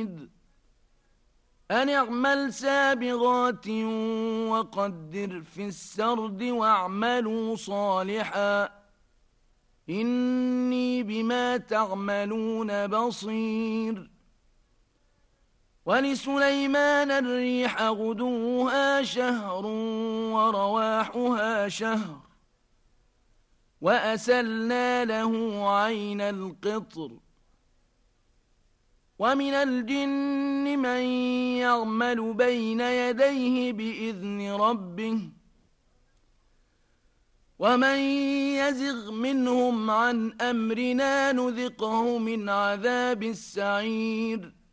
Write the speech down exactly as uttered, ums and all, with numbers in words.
حميد أن اعمل سابغات وقدر في السرد واعملوا صالحا إني بما تعملون بصير ولسليمان الريح غدوها شهر ورواحها شهر وأسلنا له عين القطر ومن الجن من يعمل بين يديه بإذن ربه ومن يزغ منهم عن أمرنا نذقه من عذاب السعير